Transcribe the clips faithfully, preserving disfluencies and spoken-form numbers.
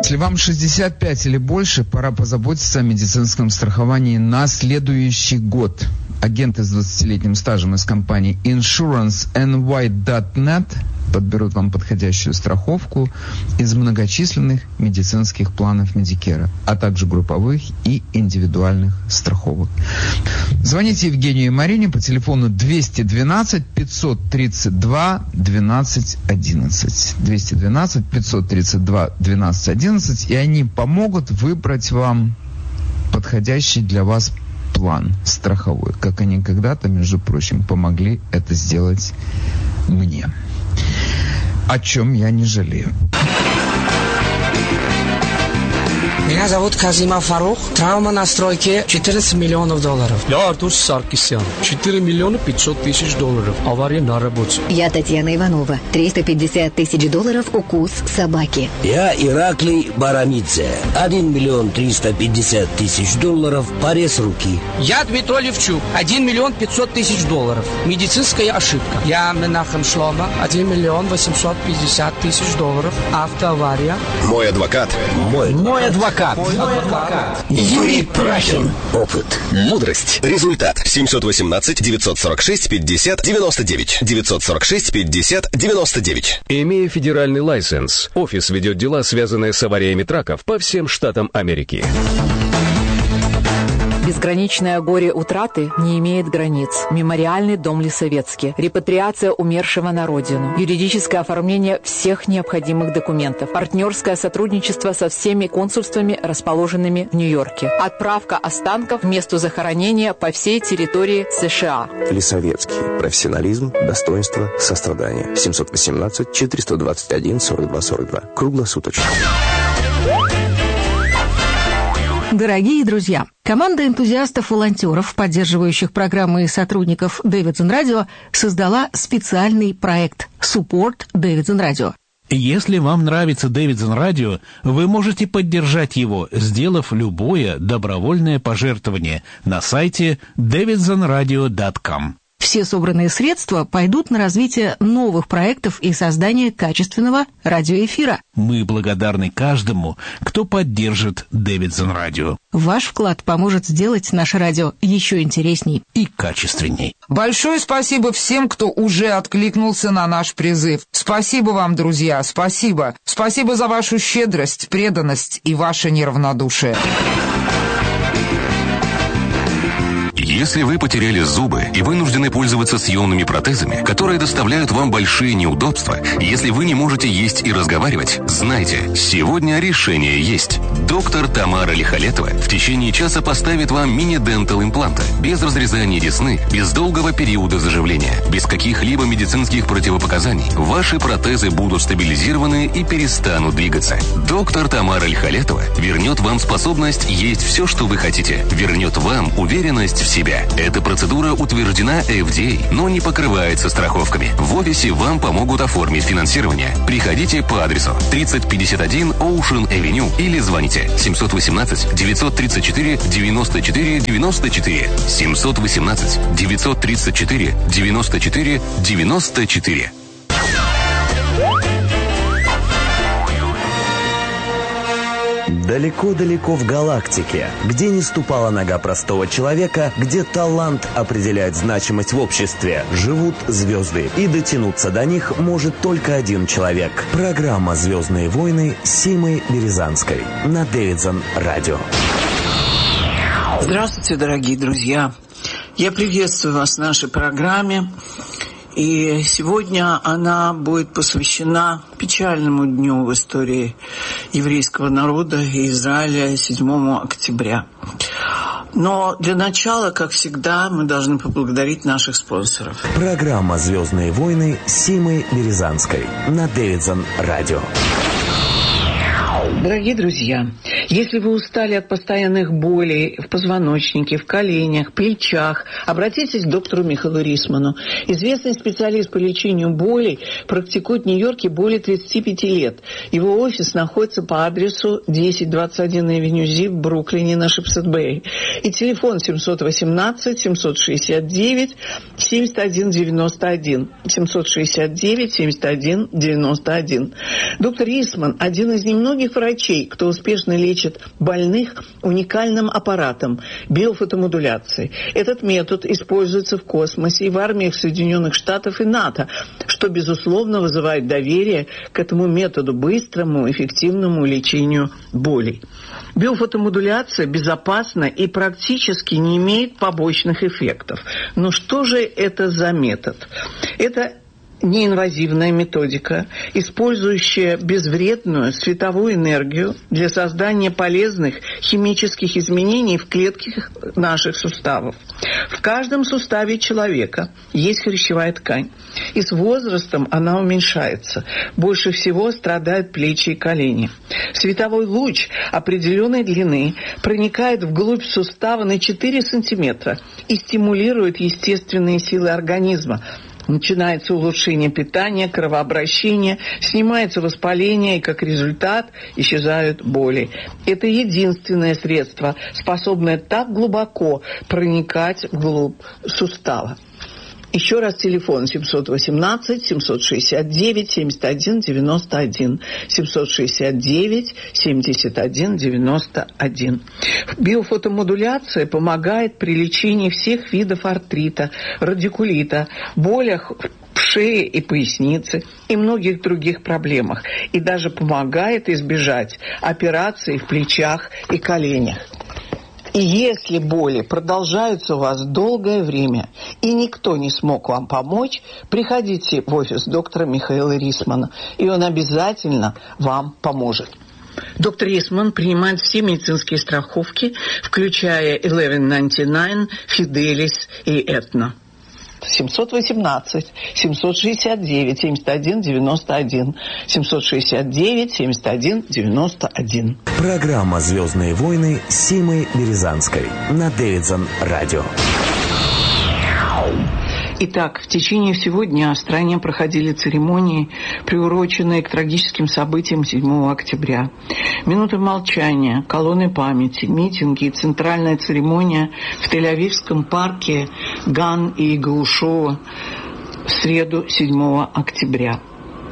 Если вам шестьдесят пять или больше, пора позаботиться о медицинском страховании на следующий год. Агенты с двадцатилетним стажем из компании иншуранс эн уай точка нет подберут вам подходящую страховку из многочисленных медицинских планов Медикера, а также групповых и индивидуальных страховок. Звоните Евгению и Марине по телефону двести двенадцать пятьсот тридцать два двенадцать одиннадцать. двести двенадцать пятьсот тридцать два двенадцать одиннадцать, и они помогут выбрать вам подходящий для вас план страховой, как они когда-то, между прочим, помогли это сделать мне. О чем я не жалею. Меня зовут Казимов Фарух. Травма на стройке четырнадцать миллионов долларов. Я Артур Саркисян. четыре миллиона пятьсот тысяч долларов. Авария на работе. Я Татьяна Иванова. триста пятьдесят тысяч долларов укус собаки. Я Ираклий Барамидзе. один миллион триста пятьдесят тысяч долларов. Порез руки. Я Дмитрий Левчук. один миллион пятьсот тысяч долларов. Медицинская ошибка. Я Менахем Шлома. один миллион восемьсот пятьдесят тысяч долларов. Автоавария. Мой адвокат. Мой, Мой адвокат. Мой адвокат. Юрий Прахин. Опыт. Мудрость. Результат. семьсот восемнадцать девятьсот сорок шесть пятьдесят девяносто девять. девятьсот сорок шесть пятьдесят девяносто девять. Имея федеральный лайсенс, офис ведет дела, связанные с авариями траков по всем штатам Америки. Безграничное горе утраты не имеет границ. Мемориальный дом Лисовецкий. Репатриация умершего на родину. Юридическое оформление всех необходимых документов. Партнерское сотрудничество со всеми консульствами, расположенными в Нью-Йорке. Отправка останков к месту захоронения по всей территории США. Лисовецкий. Профессионализм, достоинство, сострадание. семьсот восемнадцать четыреста двадцать один сорок два сорок два. Круглосуточно. Дорогие друзья, команда энтузиастов-волонтеров, поддерживающих программы и сотрудников Davidson Radio, создала специальный проект «Support Davidson Radio». Если вам нравится Davidson Radio, вы можете поддержать его, сделав любое добровольное пожертвование на сайте дэвидсон радио точка ком. Все собранные средства пойдут на развитие новых проектов и создание качественного радиоэфира. Мы благодарны каждому, кто поддержит Davidson Radio. Ваш вклад поможет сделать наше радио еще интересней и качественней. Большое спасибо всем, кто уже откликнулся на наш призыв. Спасибо вам, друзья, спасибо. Спасибо за вашу щедрость, преданность и ваше неравнодушие. Если вы потеряли зубы и вынуждены пользоваться съемными протезами, которые доставляют вам большие неудобства, если вы не можете есть и разговаривать, знайте, сегодня решение есть. Доктор Тамара Лихолетова в течение часа поставит вам мини-дентал импланты, без разрезания десны, без долгого периода заживления, без каких-либо медицинских противопоказаний. Ваши протезы будут стабилизированы и перестанут двигаться. Доктор Тамара Лихолетова вернет вам способность есть все, что вы хотите, вернет вам уверенность в себя. Эта процедура утверждена эф ди эй, но не покрывается страховками. В офисе вам помогут оформить финансирование. Приходите по адресу тридцать пятьдесят один Ocean Avenue или звоните семь один восемь девять три четыре девять четыре девять четыре семь один восемь девять три четыре девять четыре девять четыре. Далеко-далеко в галактике, где не ступала нога простого человека, где талант определяет значимость в обществе, живут звезды. И дотянуться до них может только один человек. Программа «Звездные войны» с Симой Березанской на Davidson Radio. Здравствуйте, дорогие друзья. Я приветствую вас в нашей программе. И сегодня она будет посвящена печальному дню в истории еврейского народа и Израиля, седьмого октября. Но для начала, как всегда, мы должны поблагодарить наших спонсоров. Программа «Звездные войны» с Симой Березанской на Davidson Radio. Дорогие друзья, Если вы устали от постоянных болей в позвоночнике, в коленях, плечах, обратитесь к доктору Михаилу Рисману. Известный специалист по лечению болей практикует в Нью-Йорке более тридцати пяти лет. Его офис находится по адресу десять двадцать один Авеню Зип в Бруклине на Шипсет-Бэй. И телефон семьсот восемнадцать семьсот шестьдесят девять семьдесят один девяносто один. семьсот шестьдесят девять семьдесят один девяносто один. Доктор Рисман – один из немногих врачей, кто успешно лечит больных уникальным аппаратом – биофотомодуляцией. Этот метод используется в космосе и в армиях Соединенных Штатов и НАТО, что, безусловно, вызывает доверие к этому методу быстрому, эффективному лечению болей. Биофотомодуляция безопасна и практически не имеет побочных эффектов. Но что же это за метод? Это неинвазивная методика, использующая безвредную световую энергию для создания полезных химических изменений в клетках наших суставов. В каждом суставе человека есть хрящевая ткань, и с возрастом она уменьшается. Больше всего страдают плечи и колени. Световой луч определенной длины проникает вглубь сустава на четыре сантиметра и стимулирует естественные силы организма. Начинается улучшение питания, кровообращения, снимается воспаление, и как результат исчезают боли. Это единственное средство, способное так глубоко проникать вглубь сустава. Еще раз телефон семьсот восемнадцать семьсот шестьдесят девять семьдесят один девяносто один. семьсот шестьдесят девять семьдесят один девяносто один. Биофотомодуляция помогает при лечении всех видов артрита, радикулита, болях в шее и пояснице и многих других проблемах. И даже помогает избежать операций в плечах и коленях. И если боли продолжаются у вас долгое время, и никто не смог вам помочь, приходите в офис доктора Михаила Рисмана, и он обязательно вам поможет. Доктор Рисман принимает все медицинские страховки, включая eleven ninety-nine, Fidelis и Aetna. семьсот восемнадцать семьсот шестьдесят девять семьдесят один девяносто один. семьсот шестьдесят девять семьдесят один девяносто один. Программа «Звездные войны» с Симой Березанской на Дэвидсон радио. Итак, в течение всего дня в стране проходили церемонии, приуроченные к трагическим событиям седьмого октября. Минуты молчания, колонны памяти, митинги и центральная церемония в Тель-Авивском парке Ган и Гаушова в среду седьмого октября.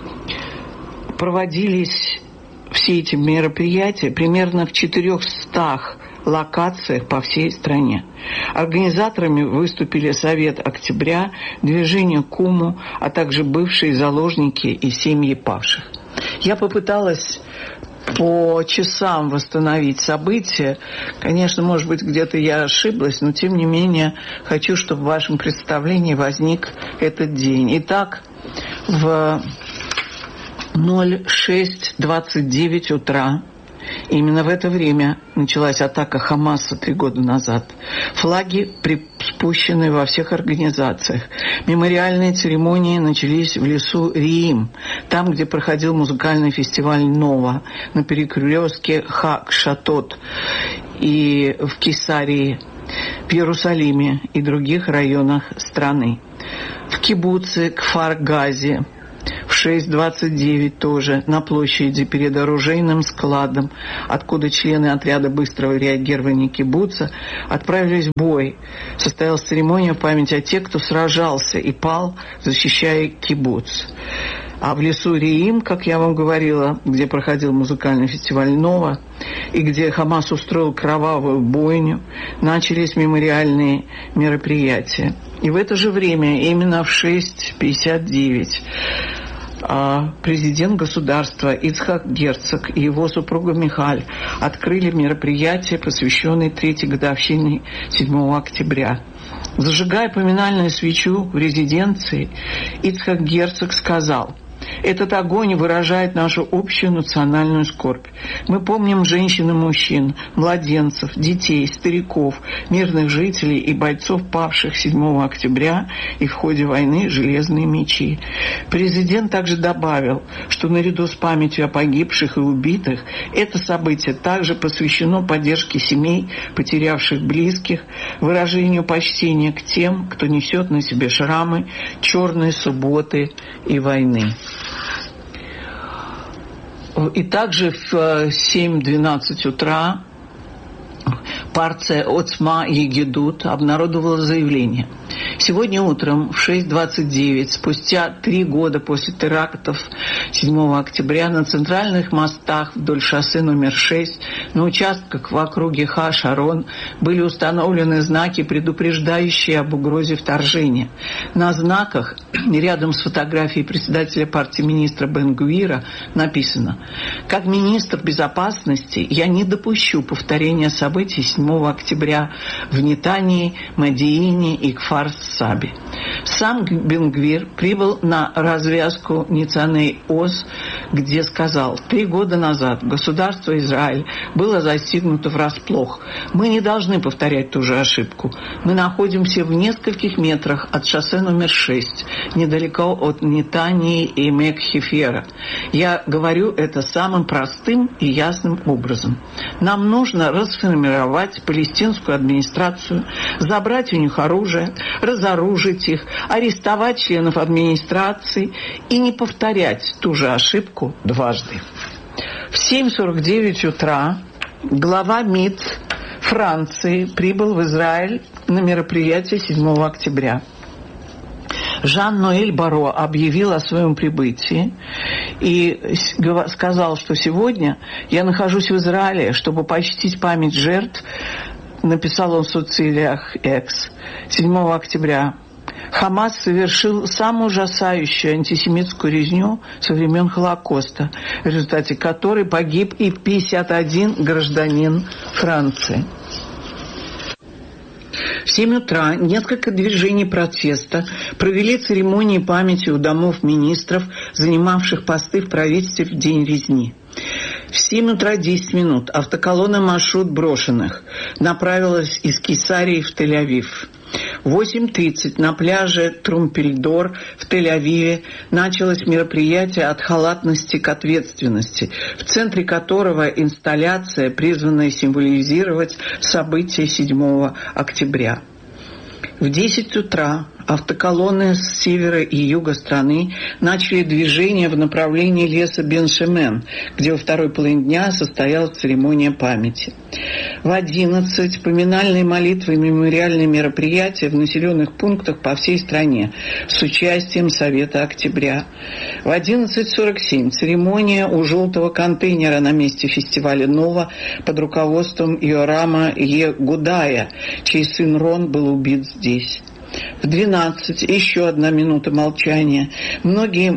Проводились все эти мероприятия примерно в четырехстах локациях по всей стране. Организаторами выступили Совет Октября, Движение Куму, а также бывшие заложники и семьи павших. Я попыталась по часам восстановить события. Конечно, может быть, где-то я ошиблась, но тем не менее хочу, чтобы в вашем представлении возник этот день. Итак, в ноль шесть двадцать девять утра именно в это время началась атака Хамаса три года назад. Флаги спущены во всех организациях. Мемориальные церемонии начались в лесу Риим, там, где проходил музыкальный фестиваль «Нова», на перекрестке Хак-Шатот и в Кесарии, в Иерусалиме и других районах страны. В кибуце Кфар-Газе в шесть двадцать девять тоже на площади перед оружейным складом, откуда члены отряда быстрого реагирования кибуца отправились в бой. Состоялась церемония в память о тех, кто сражался и пал, защищая кибуц. А в лесу Риим, как я вам говорила, где проходил музыкальный фестиваль «Нова», и где Хамас устроил кровавую бойню, начались мемориальные мероприятия. И в это же время, именно в шесть пятьдесят девять, президент государства Ицхак Герцог и его супруга Михаль открыли мероприятие, посвященное третьей годовщине седьмого октября. Зажигая поминальную свечу в резиденции, Ицхак Герцог сказал: Этот огонь выражает нашу общую национальную скорбь. Мы помним женщин и мужчин, младенцев, детей, стариков, мирных жителей и бойцов, павших седьмого октября и в ходе войны «Железные мечи». Президент также добавил, что наряду с памятью о погибших и убитых, это событие также посвящено поддержке семей, потерявших близких, выражению почтения к тем, кто несет на себе шрамы черной субботы и войны. И также в семь-двенадцать утра партия Оцма Егедут обнародовала заявление. Сегодня утром в шесть двадцать девять, спустя три года после терактов седьмого октября, на центральных мостах вдоль шоссе номер шесть, на участках в округе Ха-Шарон были установлены знаки, предупреждающие об угрозе вторжения. На знаках, рядом с фотографией председателя партии министра Бен-Гвира, написано: «Как министр безопасности я не допущу повторения событий седьмого октября в Нетании, Мадиине и Кфар-Сабе». Сам Бен-Гвир прибыл на развязку Ницаней-Оз, где сказал: «Три года назад государство Израиль было застигнуто врасплох. Мы не должны повторять ту же ошибку. Мы находимся в нескольких метрах от шоссе номер шесть, недалеко от Нетании и Мек-Хефера. Я говорю это самым простым и ясным образом. Нам нужно расформировать палестинскую администрацию, забрать у них оружие, разоружить их, арестовать членов администрации и не повторять ту же ошибку дважды». В семь сорок девять утра глава МИД Франции прибыл в Израиль на мероприятие седьмого октября. Жан-Ноэль Барро объявил о своем прибытии и сказал, что сегодня я нахожусь в Израиле, чтобы почтить память жертв, написал он в соцсетях X, седьмого октября. Хамас совершил самую ужасающую антисемитскую резню со времен Холокоста, в результате которой погиб и пятьдесят один гражданин Франции. В семь утра несколько движений протеста провели церемонии памяти у домов министров, занимавших посты в правительстве в день резни. В семь утра десять минут автоколонна маршрут брошенных направилась из Кесарии в Тель-Авив. В восемь тридцать на пляже Трумпельдор в Тель-Авиве началось мероприятие «От халатности к ответственности», в центре которого инсталляция, призванная символизировать события седьмого октября. В десять утра автоколонны с севера и юга страны начали движение в направлении леса Бен-Шемен, где во второй половине дня состоялась церемония памяти. В одиннадцать поминальные молитвы и мемориальные мероприятия в населенных пунктах по всей стране с участием Совета Октября. В одиннадцать сорок семь церемония у желтого контейнера на месте фестиваля «Нова» под руководством Йорама Егудая, чей сын Рон был убит здесь. В двенадцать еще одна минута молчания. Многие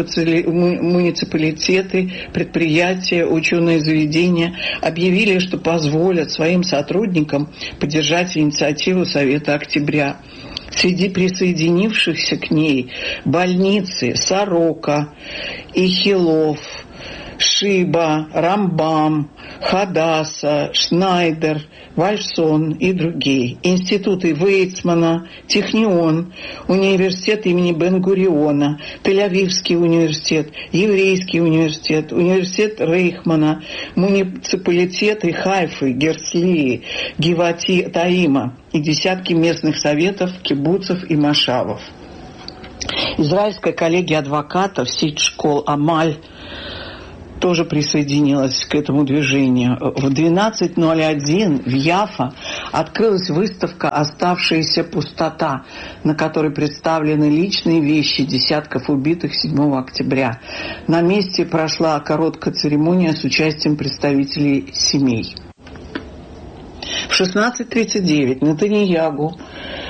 муниципалитеты, предприятия, ученые заведения объявили, что позволят своим сотрудникам поддержать инициативу Совета Октября. Среди присоединившихся к ней больницы Сорока, Ихилов, Шиба, Рамбам, Хадаса, Шнайдер, Вальсон и другие. Институты Вейцмана, Технион, университет имени Бен-Гуриона, Тель-Авивский университет, Еврейский университет, университет Рейхмана, муниципалитеты Хайфы, Герцлии, Гивати Таима и десятки местных советов, кибуцев и машавов. Израильская коллегия адвокатов, сеть школ Амаль, тоже присоединилась к этому движению. В двенадцать ноль один в Яффа открылась выставка «Оставшаяся пустота», на которой представлены личные вещи десятков убитых седьмого октября. На месте прошла короткая церемония с участием представителей семей. В шестнадцать тридцать девять Нетаньягу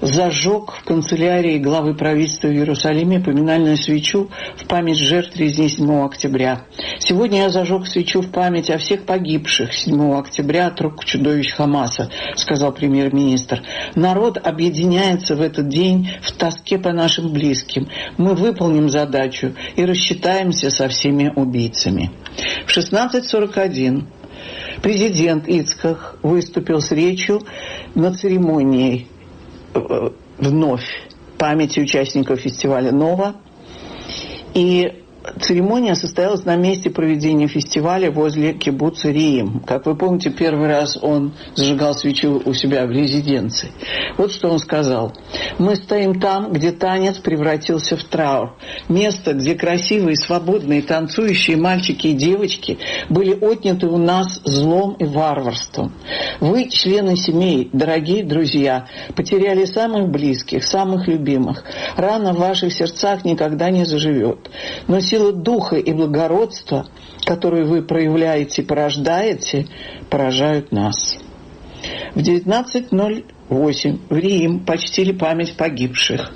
зажег в канцелярии главы правительства в Иерусалиме поминальную свечу в память жертв резни седьмого октября. Сегодня я зажег свечу в память о всех погибших седьмого октября от рук чудовищ Хамаса, сказал премьер-министр. Народ объединяется в этот день в тоске по нашим близким. Мы выполним задачу и рассчитаемся со всеми убийцами. В шестнадцать сорок один президент Ицхак выступил с речью на церемонии вновь памяти участников фестиваля «Нова». И церемония состоялась на месте проведения фестиваля возле кибуца Риим. Как вы помните, первый раз он зажигал свечу у себя в резиденции. Вот что он сказал. «Мы стоим там, где танец превратился в траур. Место, где красивые, свободные, танцующие мальчики и девочки были отняты у нас злом и варварством. Вы, члены семей, дорогие друзья, потеряли самых близких, самых любимых. Рана в ваших сердцах никогда не заживет. Но сила духа и благородства, которую вы проявляете и порождаете, поражают нас». В девятнадцать ноль восемь в Рим почтили память погибших.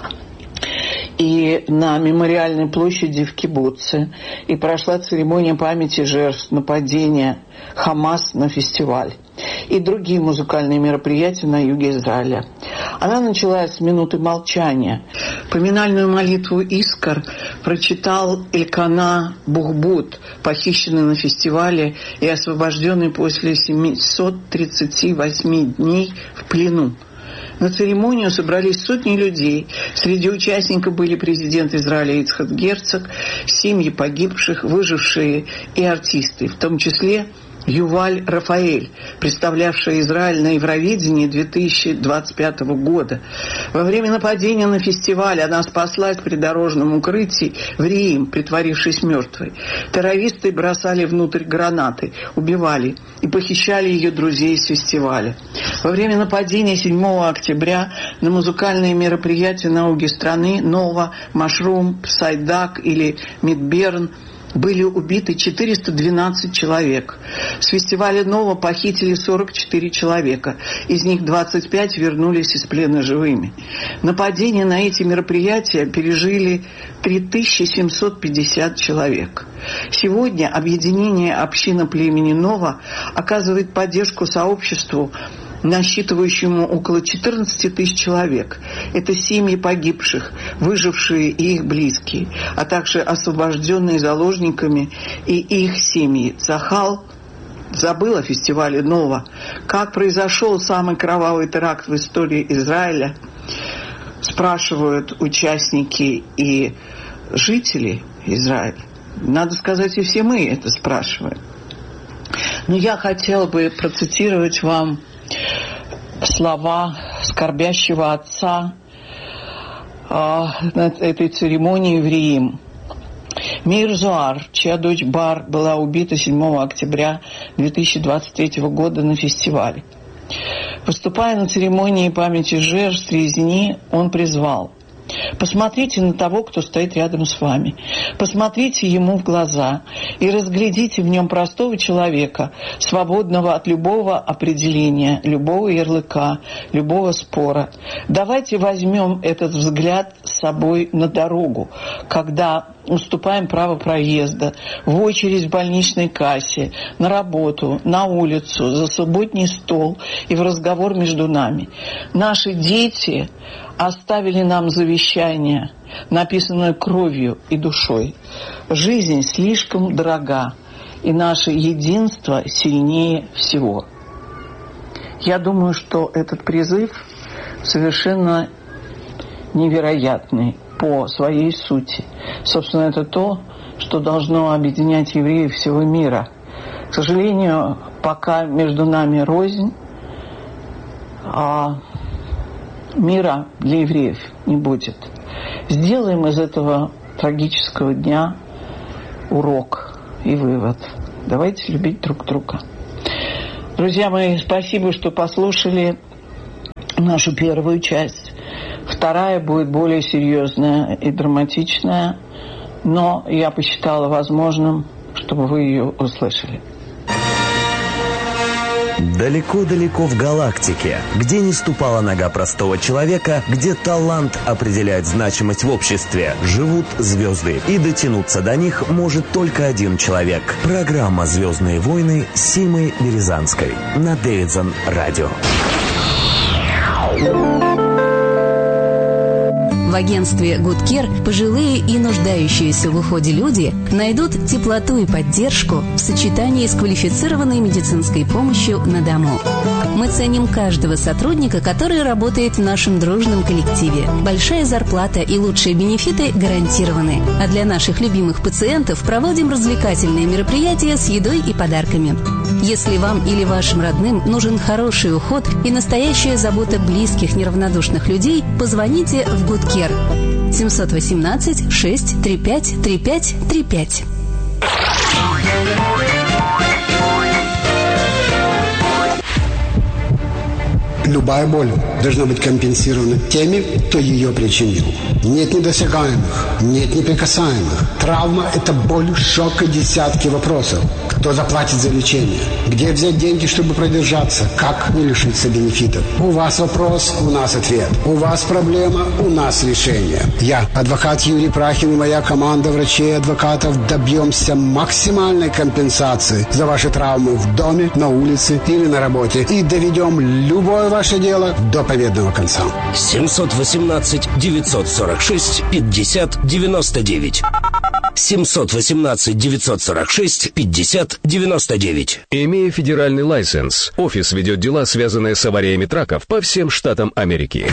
И на мемориальной площади в кибуце и прошла церемония памяти жертв нападения Хамас на фестиваль и другие музыкальные мероприятия на юге Израиля. Она началась с минуты молчания. Поминальную молитву Искар прочитал Элькана Бухбут, похищенный на фестивале и освобожденный после семисот тридцати восьми дней в плену. На церемонию собрались сотни людей. Среди участников были президент Израиля Ицхак Герцог, семьи погибших, выжившие и артисты, в том числе Юваль Рафаэль, представлявшая Израиль на Евровидении две тысячи двадцать пятого года. Во время нападения на фестиваль она спаслась в придорожном укрытии в Рим, притворившись мертвой. Террористы бросали внутрь гранаты, убивали и похищали ее друзей с фестиваля. Во время нападения седьмого октября на музыкальные мероприятия на юге страны Нова, Машрум, Псайдак или Мидберн были убиты четыреста двенадцать человек. С фестиваля «Нова» похитили сорок четыре человека. Из них двадцать пять вернулись из плена живыми. Нападения на эти мероприятия пережили три тысячи семьсот пятьдесят человек. Сегодня объединение общины племени «Нова» оказывает поддержку сообществу, насчитывающему около четырнадцати тысяч человек. Это семьи погибших, выжившие и их близкие, а также освобожденные заложниками и их семьи. Захал забыл о фестивале «Нова». Как произошел самый кровавый теракт в истории Израиля, спрашивают участники и жители Израиля. Надо сказать, и все мы это спрашиваем. Но я хотела бы процитировать вам слова скорбящего отца э, на этой церемонии в Рим. Мир Зоар, чья дочь Бар была убита седьмого октября две тысячи двадцать третьего года на фестивале. Выступая на церемонии памяти жертв резни, он призвал: посмотрите на того, кто стоит рядом с вами. Посмотрите ему в глаза и разглядите в нем простого человека, свободного от любого определения, любого ярлыка, любого спора. Давайте возьмем этот взгляд с собой на дорогу, когда уступаем право проезда, в очередь в больничной кассе, на работу, на улицу, за субботний стол и в разговор между нами. Наши дети оставили нам завещание, написанное кровью и душой. Жизнь слишком дорога, и наше единство сильнее всего. Я думаю, что этот призыв совершенно невероятный по своей сути. Собственно, это то, что должно объединять евреев всего мира. К сожалению, пока между нами рознь, а мира для евреев не будет. Сделаем из этого трагического дня урок и вывод. Давайте любить друг друга. Друзья мои, спасибо, что послушали нашу первую часть. Вторая будет более серьезная и драматичная, но я посчитала возможным, чтобы вы ее услышали. Далеко-далеко в галактике, где не ступала нога простого человека, где талант определяет значимость в обществе, живут звезды. И дотянуться до них может только один человек. Программа «Звездные войны» с Симой Березанской на Дэвидсон Радио. В агентстве Good Care пожилые и нуждающиеся в уходе люди найдут теплоту и поддержку в сочетании с квалифицированной медицинской помощью на дому. Мы ценим каждого сотрудника, который работает в нашем дружном коллективе. Большая зарплата и лучшие бенефиты гарантированы. А для наших любимых пациентов проводим развлекательные мероприятия с едой и подарками. Если вам или вашим родным нужен хороший уход и настоящая забота близких, неравнодушных людей, позвоните в Good Care. семь один восемь шесть три пять три пять три пять. Любая боль должна быть компенсирована теми, кто ее причинил. Нет недосягаемых, нет неприкасаемых. Травма – это боль, шок и десятки вопросов. Кто заплатит за лечение? Где взять деньги, чтобы продержаться? Как не лишиться бенефитов? У вас вопрос, у нас ответ. У вас проблема, у нас решение. Я, адвокат Юрий Прахин и моя команда врачей и адвокатов добьемся максимальной компенсации за ваши травмы в доме, на улице или на работе. И доведем любое ваше дело до победного конца. семь один восемь девять сорок шесть пятьдесят девяносто девять. семь один восемь девять сорок шесть пятьдесят девяносто девять. Имея федеральный лайсенс, офис ведет дела, связанные с авариями траков по всем штатам Америки.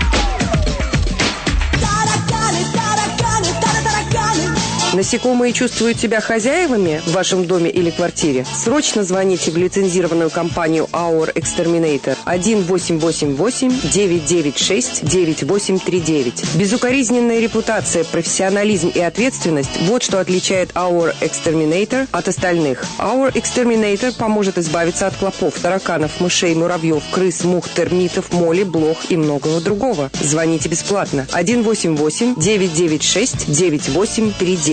Насекомые чувствуют себя хозяевами в вашем доме или квартире? Срочно звоните в лицензированную компанию Our Exterminator один восемь восемь восемь девять девять шесть девять восемь три девять. Безукоризненная репутация, профессионализм и ответственность – вот что отличает Our Exterminator от остальных. Our Exterminator поможет избавиться от клопов, тараканов, мышей, муравьев, крыс, мух, термитов, моли, блох и многого другого. Звоните бесплатно один восемь восемь девять девять шесть девять восемь три девять.